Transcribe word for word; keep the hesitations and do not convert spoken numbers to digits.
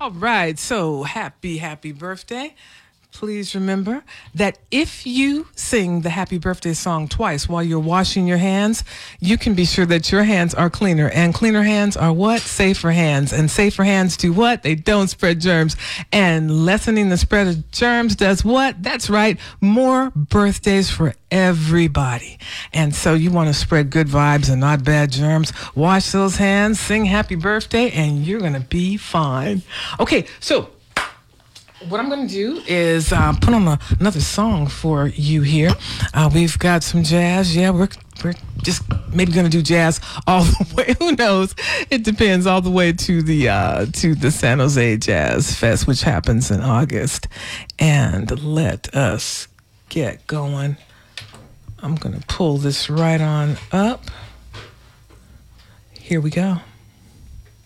All right, so happy, happy birthday. Please remember that if you sing the happy birthday song twice while you're washing your hands, you can be sure that your hands are cleaner. And cleaner hands are what? Safer hands. And safer hands do what? They don't spread germs. And lessening the spread of germs does what? That's right, more birthdays for everybody. And so you want to spread good vibes and not bad germs. Wash those hands, sing happy birthday, and you're going to be fine. Okay, so what I'm going to do is uh, put on a, another song for you here. Uh, we've got some jazz. Yeah, we're we're just maybe going to do jazz all the way. Who knows? It depends. All the way to the uh, to the San Jose Jazz Fest, which happens in August. And let us get going. I'm going to pull this right on up. Here we go.